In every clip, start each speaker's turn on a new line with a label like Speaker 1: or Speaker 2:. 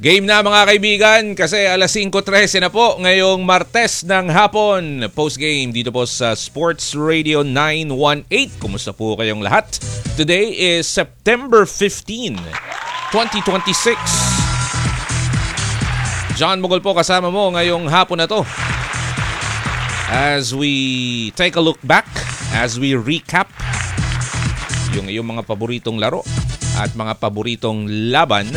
Speaker 1: Game na mga kaibigan kasi alas 5:13 na po ngayong Martes ng hapon. Post-game dito po sa Sports Radio 918. Kumusta po kayong lahat? Today is September 15, 2026. John Mugol po kasama mo ngayong hapon na to. As we take a look back, as we recap yung iyong mga paboritong laro at mga paboritong laban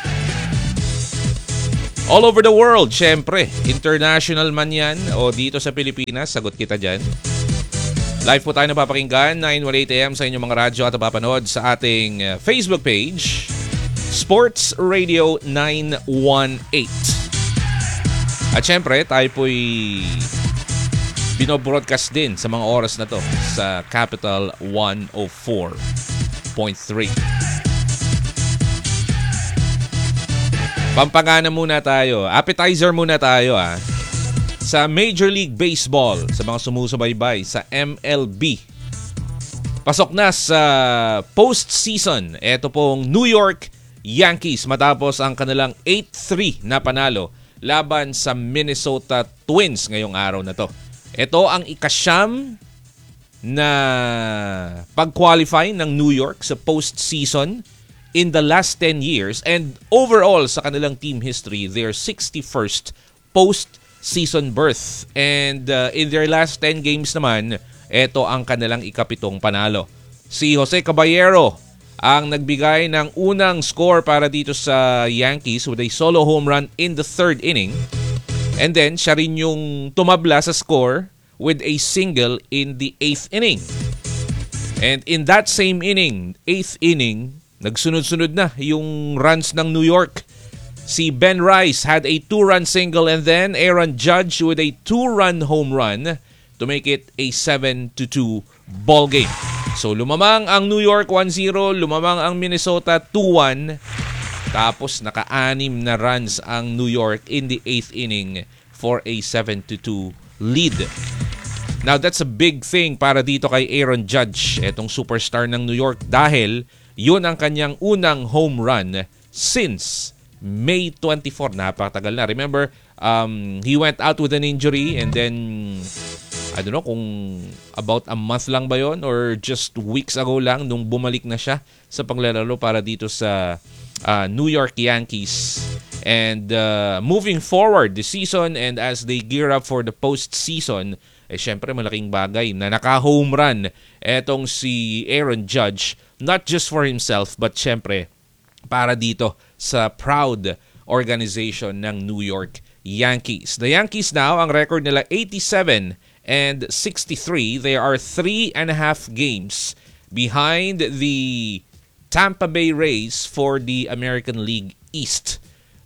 Speaker 1: all over the world, syempre. International man yan o dito sa Pilipinas, sagot kita dyan. Live po tayo napapakinggan, 9:18 AM sa inyong mga radyo at napapanood sa ating Facebook page, Sports Radio 918. At syempre, tayo po'y binobroadcast din sa mga oras na to sa Capital 104.3. Pampangana muna tayo. Appetizer muna tayo sa Major League Baseball, sa mga sumusubaybay sa MLB. Pasok na sa postseason. Ito pong New York Yankees matapos ang kanilang 8-3 na panalo laban sa Minnesota Twins ngayong araw na to. Ito ang ikasyam na pag-qualify ng New York sa postseason in the last 10 years, and overall sa kanilang team history, their 61st post-season berth. And in their last 10 games naman, ito ang kanilang ikapitong panalo. Si Jose Caballero ang nagbigay ng unang score para dito sa Yankees with a solo home run in the third inning. And then, siya rin yung tumabla sa score with a single in the 8th inning. And in that same inning, 8th inning, nagsunod-sunod na yung runs ng New York. Si Ben Rice had a 2-run single and then Aaron Judge with a 2-run home run to make it a 7-2 ball game. So lumamang ang New York 1-0, lumamang ang Minnesota 2-1. Tapos naka-anim na runs ang New York in the 8th inning for a 7-2 lead. Now that's a big thing para dito kay Aaron Judge, etong superstar ng New York, dahil yun ang kanyang unang home run since May 24. Napakatagal na. Remember, he went out with an injury and then, I don't know kung about a month lang ba yun or just weeks ago lang nung bumalik na siya sa paglalaro para dito sa New York Yankees. And moving forward the season and as they gear up for the postseason, syempre malaking bagay na naka-home run etong si Aaron Judge. Not just for himself, but syempre para dito sa proud organization ng New York Yankees. The Yankees now, ang record nila 87 and 63. They are 3.5 games behind the Tampa Bay Rays for the American League East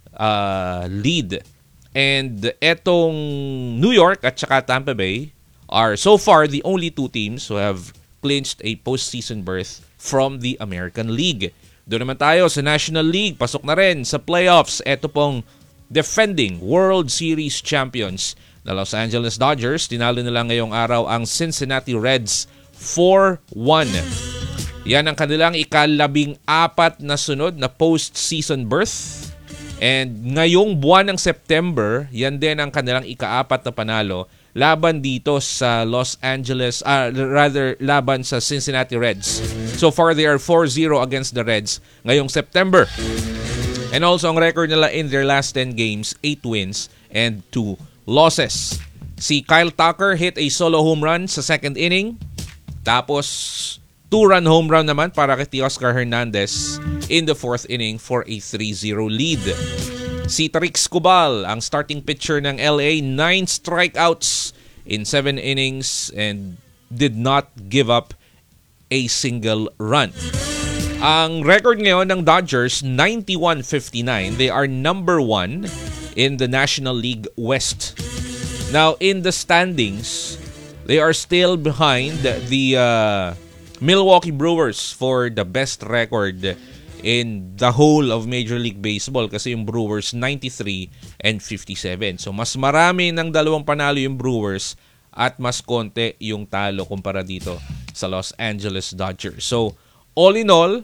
Speaker 1: lead. And etong New York at saka Tampa Bay are so far the only two teams who have clinched a postseason berth from the American League. Doon naman tayo sa National League. Pasok na rin sa playoffs. Ito pong defending World Series champions na Los Angeles Dodgers. Tinalo nila ngayong araw ang Cincinnati Reds 4-1. Yan ang kanilang ika-14 na sunod na postseason berth. And ngayong buwan ng September, yan din ang kanilang ika-4 na panalo laban dito sa Los Angeles, laban sa Cincinnati Reds. So far, they are 4-0 against the Reds ngayong September. And also, ang record nila in their last 10 games, 8 wins and 2 losses. Si Kyle Tucker hit a solo home run sa second inning. Tapos, 2-run home run naman para kay Teoscar Hernandez in the 4th inning for a 3-0 lead. Si Tarik Skubal, ang starting pitcher ng LA, 9 strikeouts in 7 innings and did not give up a single run. Ang record ngayon ng Dodgers, 91-59. They are number 1 in the National League West. Now, in the standings, they are still behind the Milwaukee Brewers for the best record in the whole of Major League Baseball kasi yung Brewers 93 and 57. So mas marami ng dalawang panalo yung Brewers at mas konti yung talo kumpara dito sa Los Angeles Dodgers. So all in all,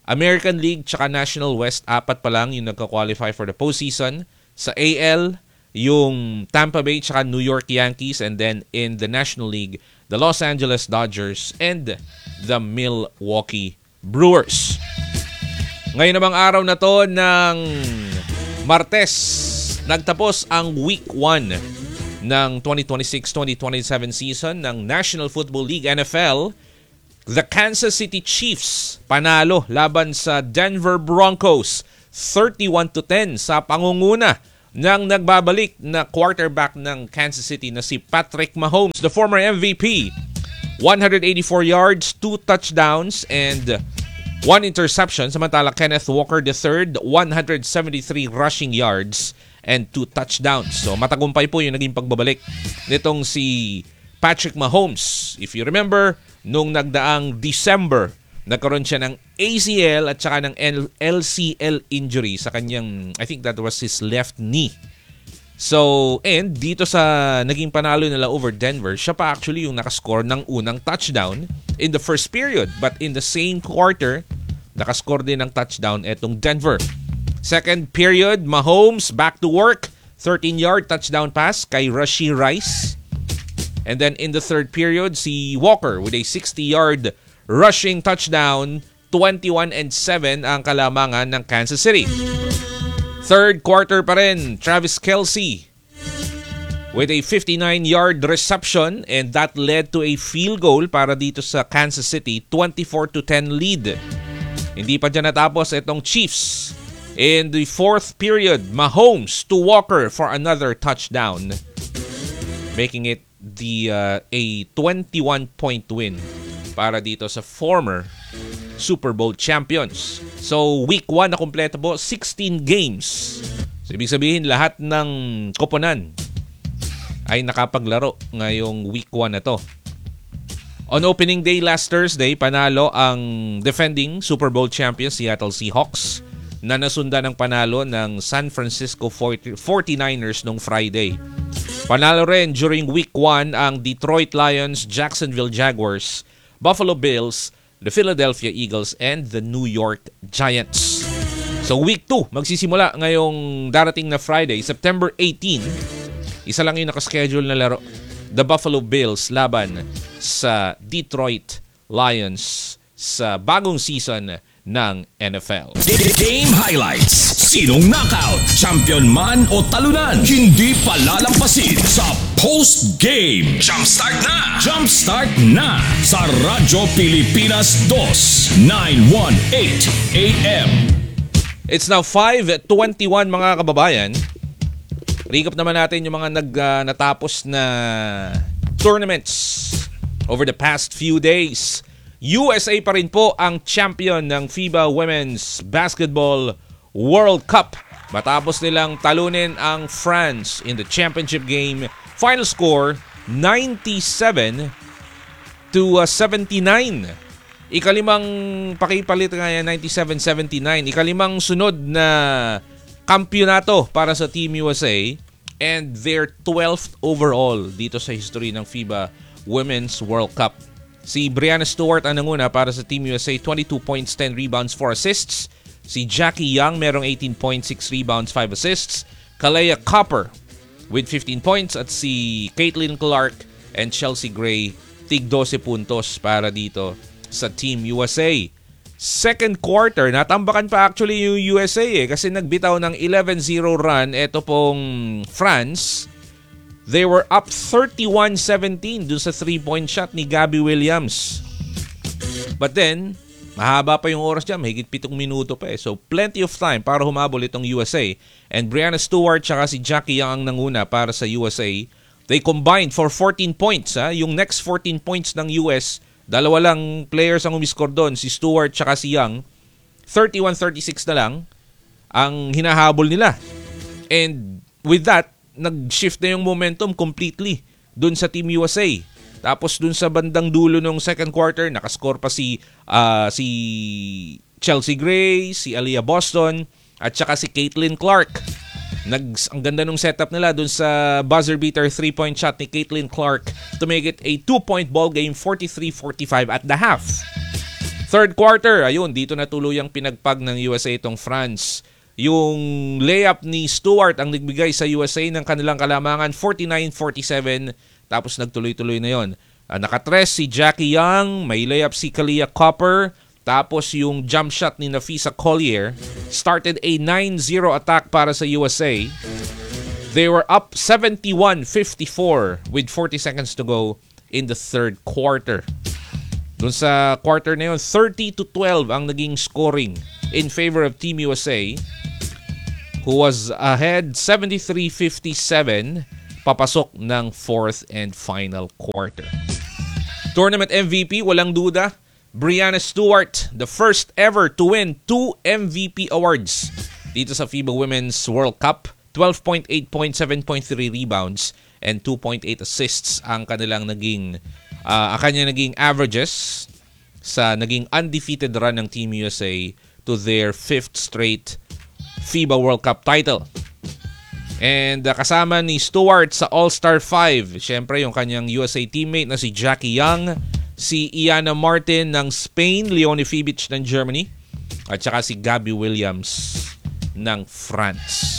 Speaker 1: American League tsaka National West, 4 pa lang yung nagka-qualify for the postseason. Sa AL, yung Tampa Bay tsaka New York Yankees, and then in the National League, the Los Angeles Dodgers and the Milwaukee Brewers. Ngayon namang araw na to ng Martes, nagtapos ang Week 1 ng 2026-2027 season ng National Football League NFL. The Kansas City Chiefs panalo laban sa Denver Broncos 31-10 sa pangunguna ng nagbabalik na quarterback ng Kansas City na si Patrick Mahomes, the former MVP. 184 yards, 2 touchdowns, and 1 interception. Samantala Kenneth Walker III, 173 rushing yards and 2 touchdowns. So matagumpay po yung naging pagbabalik nitong si Patrick Mahomes. If you remember, nung nagdaang December, nagkaroon siya ng ACL at saka ng LCL injury sa kanyang, I think that was his left knee. So, and dito sa naging panalo nila over Denver, siya pa actually yung nakascore ng unang touchdown in the first period. But in the same quarter, nakascore din ng touchdown etong Denver. Second period, Mahomes back to work. 13-yard touchdown pass kay Rashee Rice. And then in the third period, si Walker with a 60-yard rushing touchdown. 21-7 ang kalamangan ng Kansas City. Third quarter pa rin, Travis Kelce with a 59-yard reception, and that led to a field goal para dito sa Kansas City. 24-10 lead. Hindi pa dyan natapos itong Chiefs. In the fourth period, Mahomes to Walker for another touchdown, making it a 21-point win para dito sa former Super Bowl champions. So week 1 na kumpleto po, 16 games. So ibig sabihin lahat ng koponan ay nakapaglaro ngayong week 1 na to. On opening day last Thursday, panalo ang defending Super Bowl champions Seattle Seahawks na nasundan ng panalo ng San Francisco 49ers nung Friday. Panalo rin during week 1 ang Detroit Lions, Jacksonville Jaguars, Buffalo Bills, the Philadelphia Eagles, and the New York Giants. So week 2 magsisimula ngayong darating na Friday, September 18. Isa lang yung nakaschedule na laro. The Buffalo Bills laban sa Detroit Lions sa bagong season ng NFL.
Speaker 2: Game highlights. Sinong knockout, champion man o talunan, hindi palalampasin sa post-game. Jumpstart na! Jumpstart na sa Radyo Pilipinas 2, 918 AM.
Speaker 1: It's now 5:21 mga kababayan. Recap naman natin yung mga natapos na tournaments over the past few days. USA pa rin po ang champion ng FIBA Women's Basketball World Cup matapos nilang talunin ang France in the championship game. Final score 97-79. Ikalimang pakipalit nga yan, 97-79. Ikalimang sunod na kampyonato para sa Team USA and their 12th overall dito sa history ng FIBA Women's World Cup. Si Breanna Stewart ang nanguna para sa Team USA, 22 points, 10 rebounds, 4 assists. Si Jackie Young merong 18 points, 6 rebounds, 5 assists. Kalea Copper with 15 points at si Caitlin Clark and Chelsea Gray tig 12 puntos para dito sa Team USA. Second quarter, natambakan pa actually yung USA kasi nagbitaw ng 11-0 run. Ito pong France. They were up 31-17 dun sa 3-point shot ni Gabby Williams. But then, mahaba pa yung oras dyan. Mahigit 7 minuto pa . So, plenty of time para humabol itong USA. And Breanna Stewart tsaka si Jackie Young ang nanguna para sa USA. They combined for 14 points. Yung next 14 points ng US, dalawa lang players ang umiscore doon. Si Stewart tsaka si Young. 31-36 na lang ang hinahabol nila. And with that, nag-shift na yung momentum completely dun sa Team USA. Tapos dun sa bandang dulo ng second quarter, nakascore pa si Chelsea Gray, si Aaliyah Boston, at saka si Caitlin Clark. Ang ganda nung setup nila dun sa buzzer beater 3-point shot ni Caitlin Clark to make it a 2-point ball game, 43-45 at the half. Third quarter, ayun, dito na tuluyang pinagpag ng USA itong France. Yung layup ni Stewart ang nagbigay sa USA ng kanilang kalamangan, 49-47, tapos nagtuloy-tuloy na yon. Nakatres si Jackie Young, may layup si Kalia Copper, tapos yung jump shot ni Nafisa Collier started a 9-0 attack para sa USA. They were up 71-54 with 40 seconds to go in the third quarter. Doon sa quarter na yun, 30-12 ang naging scoring in favor of Team USA, who was ahead 73-57 papasok ng fourth and final quarter. Tournament MVP, walang duda, Breanna Stewart, the first ever to win 2 MVP awards dito sa FIBA Women's World Cup. 12.8 points, 7.3 rebounds, and 2.8 assists ang kanilang naging averages sa naging undefeated run ng Team USA to their 5th straight FIBA World Cup title. And kasama ni Stewart sa All-Star 5, syempre yung kanyang USA teammate na si Jackie Young, si Iana Martin ng Spain, Leonie Fibic ng Germany, at saka si Gabby Williams ng France.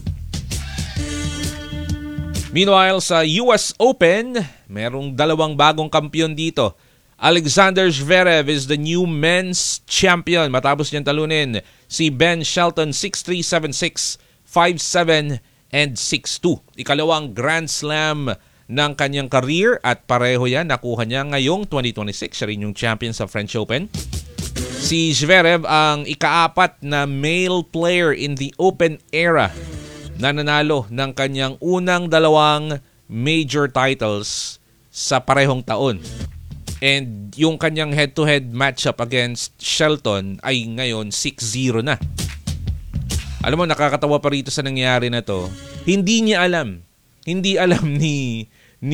Speaker 1: Meanwhile, sa US Open, merong dalawang bagong kampiyon dito. Alexander Zverev is the new men's champion matapos niyang talunin si Ben Shelton 6-3, 7-6, 5-7, and 6-2. Ikalawang Grand Slam ng kanyang career at pareho yan nakuha niya ngayong 2026. Siya rin yung champion sa French Open. Si Zverev ang ikaapat na male player in the Open era na nanalo ng kanyang unang dalawang major titles sa parehong taon. And yung kanyang head-to-head matchup against Shelton ay ngayon 6-0 na. Alam mo, nakakatawa pa rito sa nangyari na to. Hindi alam ni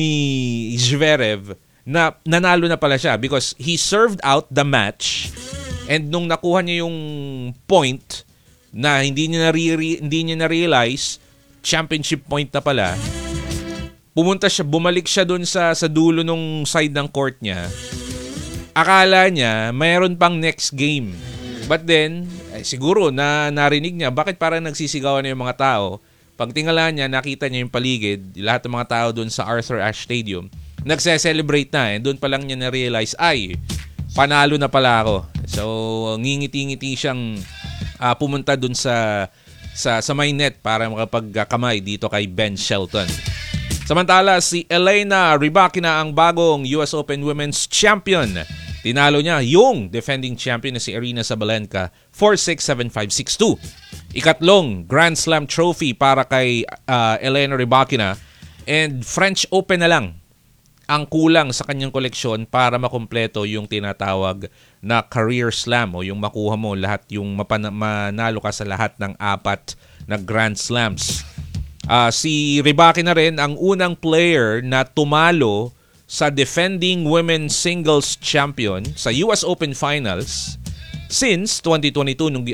Speaker 1: Zverev na nanalo na pala siya because he served out the match, and nung nakuha niya yung point na hindi niya na-realize, championship point na pala, bumalik siya dun sa dulo nung side ng court niya. Akala niya mayroon pang next game. But then, siguro na narinig niya, bakit parang nagsisigawan na yung mga tao? Pagtingala niya, nakita niya yung paligid, lahat ng mga tao dun sa Arthur Ashe Stadium, nagse-celebrate na. Doon pa lang niya na-realize, ay, panalo na pala ako. So, ngingiti-ngiti siyang pumunta dun sa may net para makapagkamay dito kay Ben Shelton. Samantala, si Elena Rybakina ang bagong US Open Women's Champion. Tinalo niya yung defending champion na si Aryna Sabalenka 4-6, 7-5, 6-2. Ikatlong Grand Slam trophy para kay Elena Rybakina, and French Open na lang ang kulang sa kanyang koleksyon para makumpleto yung tinatawag na career slam, o yung makuha mo lahat, yung manalo ka sa lahat ng 4 na Grand Slams. Si Rybakina rin ang unang player na tumalo sa defending women's singles champion sa US Open Finals since 2002 nung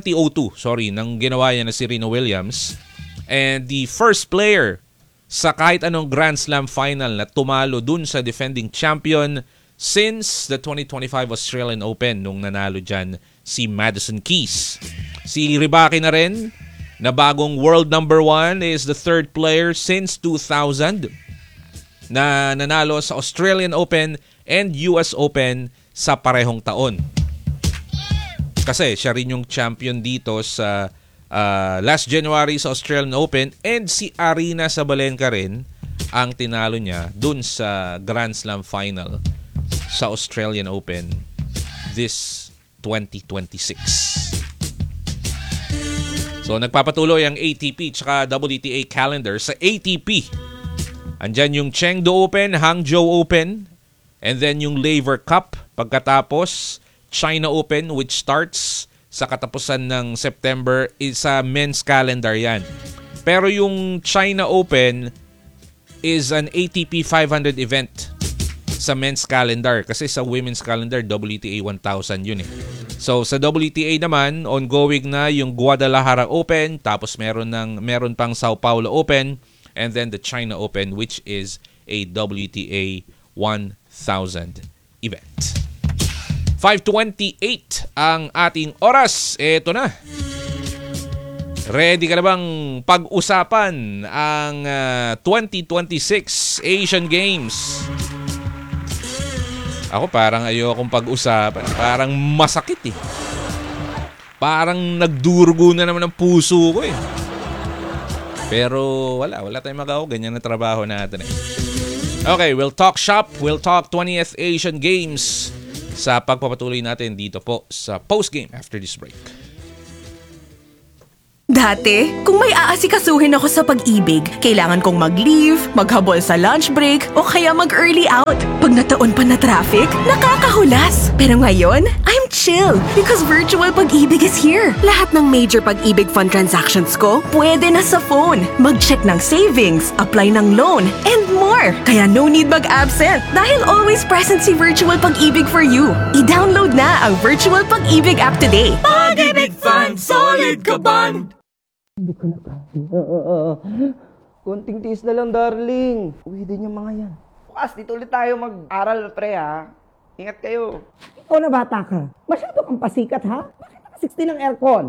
Speaker 1: ginawa niya na si Serena Williams, and the first player sa kahit anong Grand Slam final na tumalo dun sa defending champion since the 2025 Australian Open nung nanalo dyan si Madison Keys. Si Rybakina rin na bagong world number 1 is the third player since 2000 na nanalo sa Australian Open and US Open sa parehong taon. Kasi siya rin yung champion dito sa last January sa Australian Open, and si Aryna Sabalenka rin ang tinalo niya dun sa Grand Slam final sa Australian Open this 2026. So nagpapatuloy ang ATP tsaka WTA calendar. Sa ATP, andyan yung Chengdu Open, Hangzhou Open, and then yung Laver Cup. Pagkatapos, China Open, which starts sa katapusan ng September, sa men's calendar yan. Pero yung China Open is an ATP 500 event sa men's calendar. Kasi sa women's calendar, WTA 1000 yun eh. So sa WTA naman, ongoing na yung Guadalajara Open, tapos meron pang Sao Paulo Open, and then the China Open, which is a WTA 1000 event. 5:28 ang ating oras. Eto na. Ready ka na bang pag-usapan ang 2026 Asian Games? Ako parang ayokong pag-usapan. Parang masakit eh. Parang nagdurugo na naman ang puso ko eh. Pero wala tayong magawa. Ganyan na trabaho natin eh. Okay, we'll talk shop. We'll talk 20th Asian Games sa pagpapatuloy natin dito po sa post-game after this break.
Speaker 3: Dati, kung may aasikasuhin ako sa pag-ibig, kailangan kong mag-leave, maghabol sa lunch break, o kaya mag-early out. Pag nataon pa na traffic, nakakahulas. Pero ngayon, I'm chill because virtual pag-ibig is here. Lahat ng major pag-ibig fund transactions ko, pwede na sa phone. Mag-check ng savings, apply ng loan, and more. Kaya no need mag-absent dahil always present si Virtual Pag-ibig for you. I-download na ang Virtual Pag-ibig app today.
Speaker 4: Pag-ibig Fund, solid ka band!
Speaker 5: Hindi ko na kaya. Konting tiis na lang, darling. Uwi din yung mga yan.
Speaker 6: Bukas, dito ulit tayo mag-aral, pre, ha? Ingat kayo.
Speaker 5: Ikaw na bata ka. Masyado kang pasikat, ha? Bakit naka-60 ng aircon?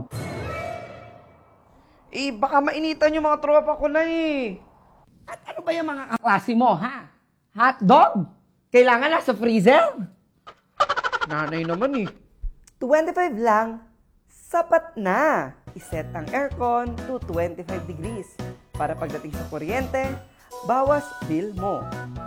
Speaker 6: Baka mainitan yung mga tropa ko na, eh.
Speaker 5: At ano ba yung mga kaklase mo, ha? Hotdog? Kailangan nasa freezer?
Speaker 6: Nanay naman, eh. 25 lang. Sapat na. Iset ang aircon to 25 degrees para pagdating sa kuryente, bawas bill mo.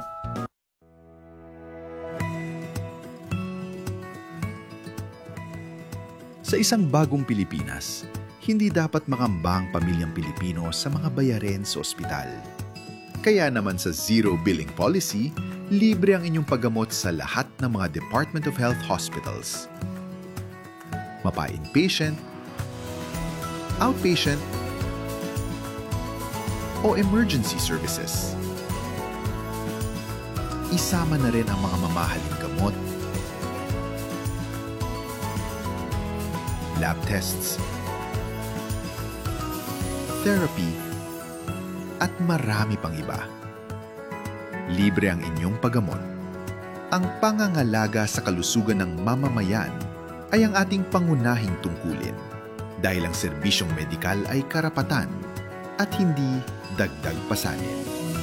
Speaker 7: Sa isang bagong Pilipinas, hindi dapat makamba ang pamilyang Pilipino sa mga bayarin sa ospital. Kaya naman sa Zero Billing Policy, libre ang inyong paggamot sa lahat ng mga Department of Health hospitals. Mapa-inpatient, outpatient, o emergency services. Isama na rin ang mga mamahaling gamot, lab tests, therapy, at marami pang iba. Libre ang inyong paggamot. Ang pangangalaga sa kalusugan ng mamamayan ay ang ating pangunahing tungkulin. Dahil ang serbisyong medikal ay karapatan at hindi dagdag pasanin.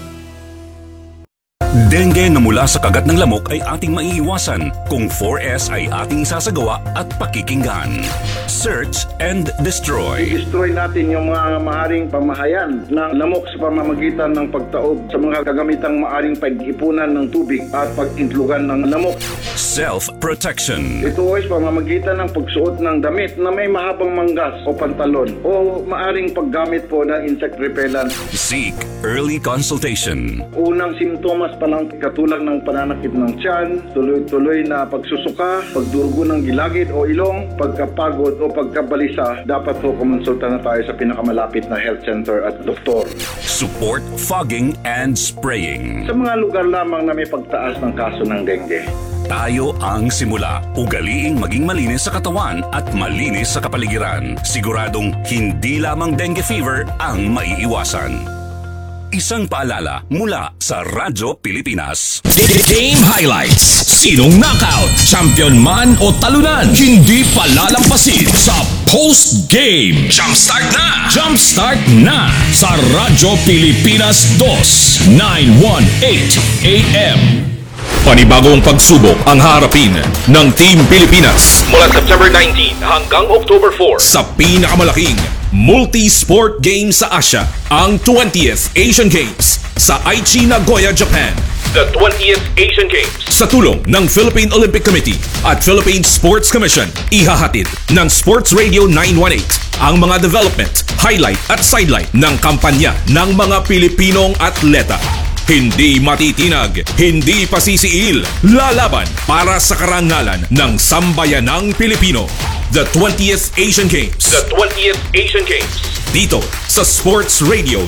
Speaker 2: Dengue na mula sa kagat ng lamok ay ating maiiwasan kung 4S ay ating sasagawa at pakikinggan. Search and destroy.
Speaker 8: I-destroy natin yung mga maaring pamahayan ng lamok sa pamamagitan ng pagtaob sa mga kagamitang maaring pag-ipunan ng tubig at pag-intlugan ng lamok.
Speaker 2: Self-protection.
Speaker 8: Ito ay sa pamamagitan ng pagsuot ng damit na may mahabang manggas o pantalon o maaring paggamit po ng insect repellent.
Speaker 2: Seek early consultation.
Speaker 8: Unang simptomas pa lang katulad ng pananakit ng tiyan, tuloy-tuloy na pagsusuka, pagdurugo ng gilagid o ilong, pagkapagod o pagkabalisa, dapat po kumonsulta na tayo sa pinakamalapit na health center at doktor.
Speaker 2: Support fogging and spraying.
Speaker 8: Sa mga lugar lamang na may pagtaas ng kaso ng dengue.
Speaker 2: Tayo ang simula. Ugaliing maging malinis sa katawan at malinis sa kapaligiran. Siguradong hindi lamang dengue fever ang maiiwasan. Isang paalala mula sa Radyo Pilipinas. Game highlights. Sinong knockout? Champion man o talunan? Hindi palalampasin sa post-game. Jumpstart na! Jumpstart na! Sa Radyo Pilipinas 2, 918 AM. Panibagong pagsubok ang harapin ng Team Pilipinas mula September 19 hanggang October 4 sa pinakamalaking multi-sport game sa Asia, ang 20th Asian Games sa Aichi, Nagoya, Japan. The 20th Asian Games sa tulong ng Philippine Olympic Committee at Philippine Sports Commission, ihahatid ng Sports Radio 918 ang mga development, highlight at sidelight ng kampanya ng mga Pilipinong atleta. Hindi matitinag, hindi pasisiil, lalaban para sa karangalan ng sambayanang Pilipino. The 20th Asian Games. The 20th Asian Games. Dito sa Sports Radio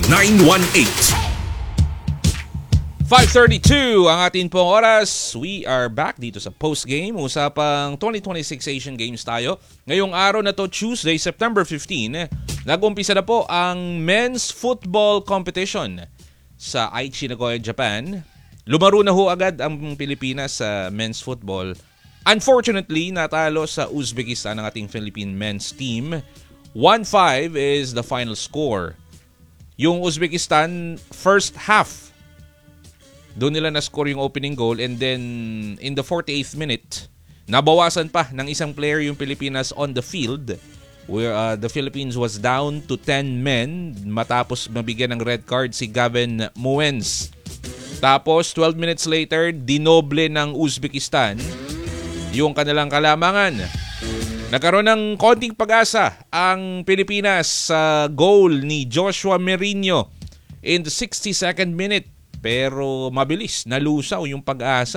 Speaker 2: 918.
Speaker 1: 5:32 ang atin pong oras. We are back dito sa post-game. Usapang 2026 Asian Games tayo. Ngayong araw na to, Tuesday, September 15, nag-umpisa na po ang men's football competition sa Aichi, Nagoya, Japan. Lumaro na ho agad ang Pilipinas sa men's football Unfortunately, natalo sa Uzbekistan ang ating Philippine men's team. 1-5 is the final score. Yung Uzbekistan, first half, doon nila na-score yung opening goal, and then in the 48th minute, nabawasan pa ng isang player yung Pilipinas on the field, where the Philippines was down to 10 men matapos mabigyan ng red card si Gavin Muenz. Tapos 12 minutes later, dinoble ng Uzbekistan yung kanilang kalamangan. Nagkaroon ng konting pag-asa ang Pilipinas sa goal ni Joshua Merino in the 62nd minute. Pero mabilis, nalusaw yung pag-asa.